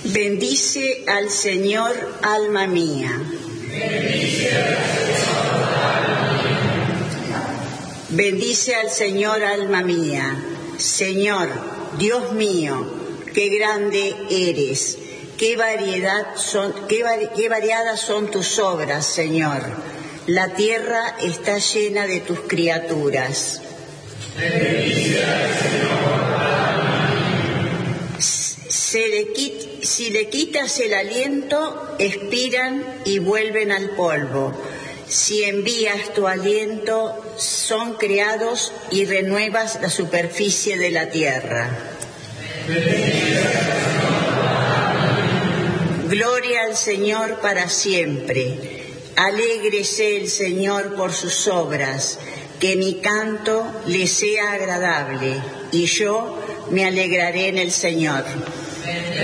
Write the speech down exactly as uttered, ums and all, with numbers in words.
Bendice al Señor, alma mía. Bendice al Señor, alma mía. Bendice al Señor, alma mía. Señor, Dios mío, qué grande eres. Qué variedad son, qué, vari, qué variadas son tus obras, Señor. La tierra está llena de tus criaturas. Bendice al Señor, alma mía. Se le quit, si le quitas el aliento, expiran y vuelven al polvo. Si envías tu aliento, son creados y renuevas la superficie de la tierra. Bendice al Señor, alma mía. Gloria al Señor para siempre. Alégrese el Señor por sus obras, que mi canto le sea agradable, y yo me alegraré en el Señor.